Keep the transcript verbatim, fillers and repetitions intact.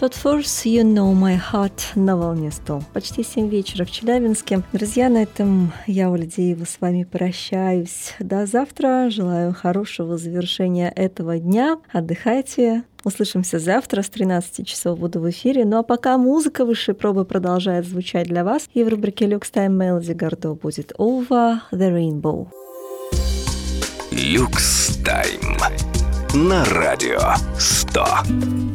Todd Force, You Know My Heart на волне сто. Почти семь вечера в Челябинске. Друзья, на этом я, Оля Деева, с вами прощаюсь. До завтра. Желаю хорошего завершения этого дня. Отдыхайте. Услышимся завтра с тринадцати часов буду в эфире. Ну а пока музыка высшей пробы продолжает звучать для вас. И в рубрике Lux Time Melody Gardot будет Over the Rainbow. Lux Time на радио сто.